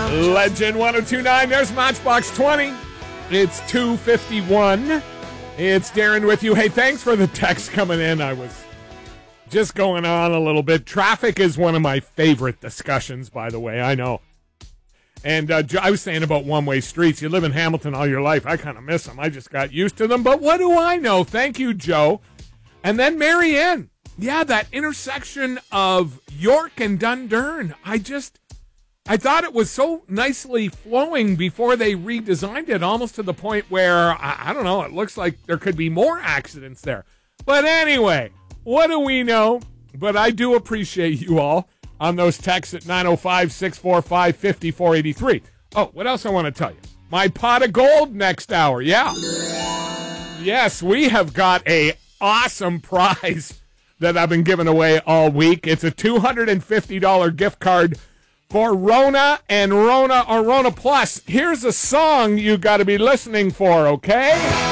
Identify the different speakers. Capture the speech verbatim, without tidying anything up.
Speaker 1: Legend one oh two point nine, there's Matchbox twenty. It's two fifty-one. It's Darren with you. Hey, thanks for the text coming in. I was just going on a little bit. Traffic is one of my favorite discussions, by the way. I know. And uh, I was saying about one-way streets. You live in Hamilton all your life. I kind of miss them. I just got used to them. But what do I know? Thank you, Joe. And then Marianne. Yeah, that intersection of York and Dundurn. I just... I thought it was so nicely flowing before they redesigned it, almost to the point where, I, I don't know, it looks like there could be more accidents there. But anyway, what do we know? But I do appreciate you all on those texts at nine oh five, six four five, five four eight three. Oh, what else I want to tell you? My pot of gold next hour, yeah. Yes, we have got a awesome prize that I've been giving away all week. It's a two hundred fifty dollars gift card for Rona and Rona or Rona Plus. Here's a song you got to be listening for, okay?